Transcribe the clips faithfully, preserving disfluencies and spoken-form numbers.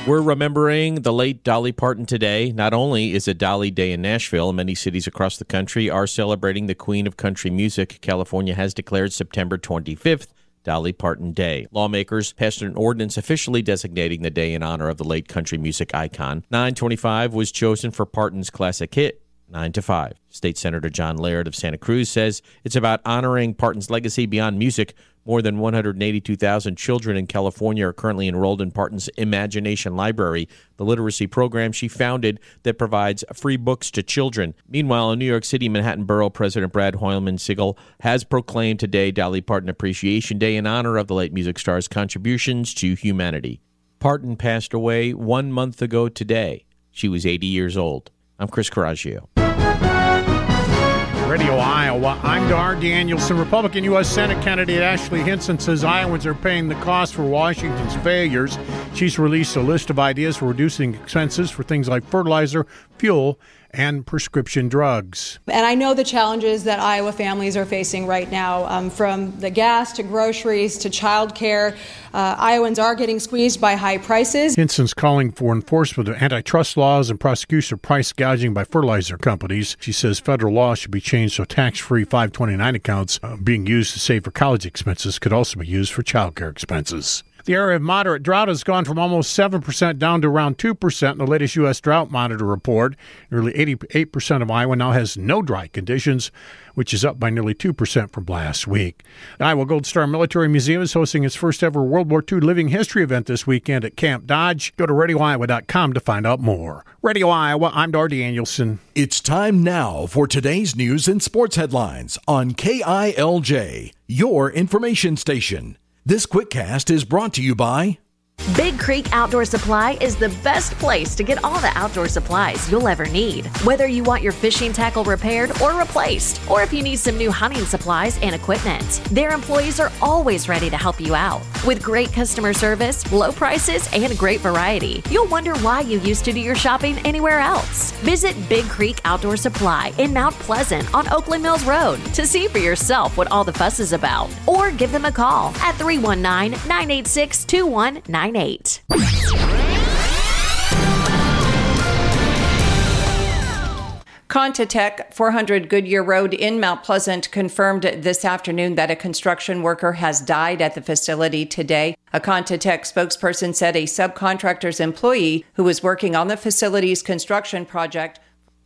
We're remembering the late Dolly Parton today. Not only is it Dolly Day in Nashville, many cities across the country are celebrating the Queen of Country Music. California has declared September twenty-fifth Dolly Parton Day. Lawmakers passed an ordinance officially designating the day in honor of the late country music icon. nine twenty-five was chosen for Parton's classic hit, nine to five. State Senator John Laird of Santa Cruz says it's about honoring Parton's legacy beyond music. More than one hundred eighty-two thousand children in California are currently enrolled in Parton's Imagination Library, the literacy program she founded that provides free books to children. Meanwhile, in New York City, Manhattan Borough President Brad Hoylman-Siegel has proclaimed today Dolly Parton Appreciation Day in honor of the late music star's contributions to humanity. Parton passed away one month ago today. She was eighty years old. I'm Chris Coraggio. Radio Iowa, I'm Dar Danielson. Republican U S Senate candidate Ashley Hinson says Iowans are paying the cost for Washington's failures. She's released a list of ideas for reducing expenses for things like fertilizer, fuel, and prescription drugs. And I know the challenges that Iowa families are facing right now, um, from the gas to groceries to child care. Uh, Iowans are getting squeezed by high prices. Hinson's calling for enforcement of antitrust laws and prosecution of price gouging by fertilizer companies. She says federal law should be changed so tax-free five twenty-nine accounts uh, being used to save for college expenses could also be used for child care expenses. The area of moderate drought has gone from almost seven percent down to around two percent in the latest U S Drought Monitor report. Nearly eighty-eight percent of Iowa now has no dry conditions, which is up by nearly two percent from last week. The Iowa Gold Star Military Museum is hosting its first ever World War Two Living History event this weekend at Camp Dodge. Go to radio iowa dot com to find out more. Radio Iowa, I'm Dar Danielson. It's time now for today's news and sports headlines on K I L J, your information station. This QuickCast is brought to you by Big Creek Outdoor Supply is the best place to get all the outdoor supplies you'll ever need. Whether you want your fishing tackle repaired or replaced, or if you need some new hunting supplies and equipment, their employees are always ready to help you out. With great customer service, low prices, and great variety, you'll wonder why you used to do your shopping anywhere else. Visit Big Creek Outdoor Supply in Mount Pleasant on Oakland Mills Road to see for yourself what all the fuss is about. Or give them a call at three one nine, nine eight six, two one nine eight. Contitech, four hundred Goodyear Road in Mount Pleasant, confirmed this afternoon that a construction worker has died at the facility today. A Contitech spokesperson said a subcontractor's employee who was working on the facility's construction project.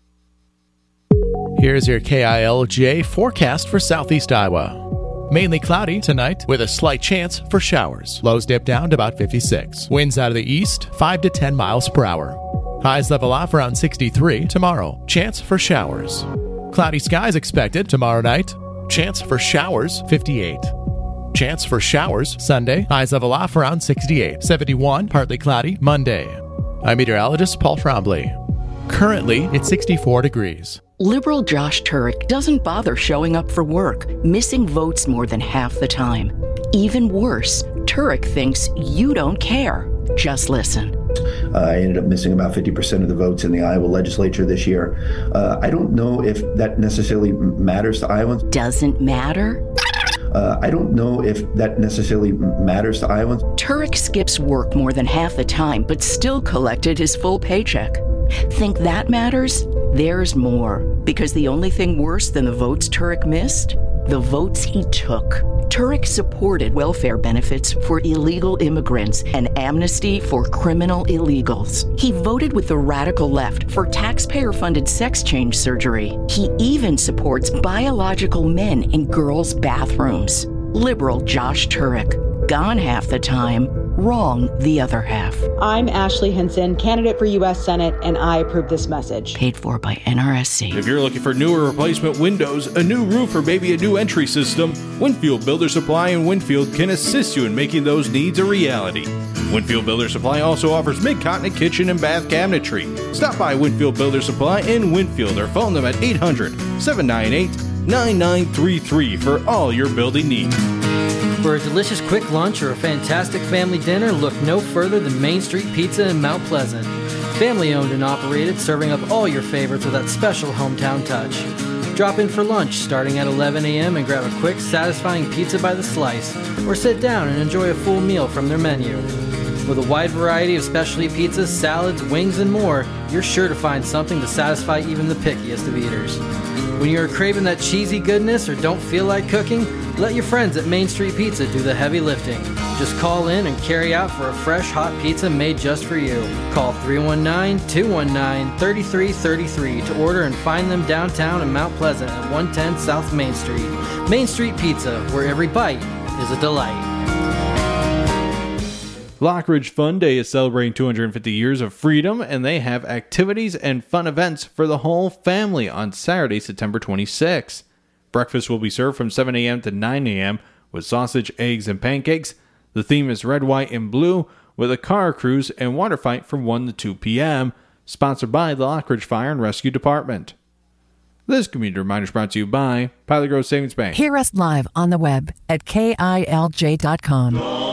Here's your K I L J forecast for Southeast Iowa. Mainly cloudy tonight with a slight chance for showers. Lows dip down to about fifty-six. Winds out of the east, five to ten miles per hour. Highs level off around sixty-three tomorrow. Chance for showers. Cloudy skies expected tomorrow night. Chance for showers, fifty-eight. Chance for showers Sunday. Highs level off around sixty-eight. seventy-one, partly cloudy Monday. I'm meteorologist Paul Trombley. Currently, it's sixty-four degrees. Liberal Josh Turek doesn't bother showing up for work, missing votes more than half the time. Even worse, Turek thinks you don't care. Just listen. Uh, I ended up missing about fifty percent of the votes in the Iowa legislature this year. Uh, I don't know if that necessarily matters to Iowans. Doesn't matter? Uh, I don't know if that necessarily matters to Iowans. Turek skips work more than half the time, but still collected his full paycheck. Think that matters? There's more. Because the only thing worse than the votes Turek missed? The votes he took. Turek supported welfare benefits for illegal immigrants and amnesty for criminal illegals. He voted with the radical left for taxpayer-funded sex change surgery. He even supports biological men in girls' bathrooms. Liberal Josh Turek, gone half the time, wrong the other half. I'm Ashley Hinson, candidate for U S Senate, and I approve this message. Paid for by N R S C. If you're looking for newer replacement windows, a new roof, or maybe a new entry system, Winfield Builder Supply in Winfield can assist you in making those needs a reality. Winfield Builder Supply also offers mid-continent kitchen and bath cabinetry. Stop by Winfield Builder Supply in Winfield or phone them at eight hundred, seven nine eight, nine nine three three for all your building needs. For a delicious quick lunch or a fantastic family dinner, look no further than Main Street Pizza in Mount Pleasant. Family owned and operated, serving up all your favorites with that special hometown touch. Drop in for lunch starting at eleven a.m. and grab a quick, satisfying pizza by the slice, or sit down and enjoy a full meal from their menu. With a wide variety of specialty pizzas, salads, wings, and more, you're sure to find something to satisfy even the pickiest of eaters. When you're craving that cheesy goodness or don't feel like cooking, let your friends at Main Street Pizza do the heavy lifting. Just call in and carry out for a fresh, hot pizza made just for you. Call three one nine, two one nine, three three three three to order and find them downtown in Mount Pleasant at one ten South Main Street. Main Street Pizza, where every bite is a delight. Lockridge Fun Day is celebrating two hundred fifty years of freedom, and they have activities and fun events for the whole family on Saturday, September twenty-sixth. Breakfast will be served from seven a.m. to nine a.m. with sausage, eggs, and pancakes. The theme is red, white, and blue, with a car cruise and water fight from one to two p.m., sponsored by the Lockridge Fire and Rescue Department. This community reminder is brought to you by Pilot Grove Savings Bank. Hear us live on the web at K I L J dot com.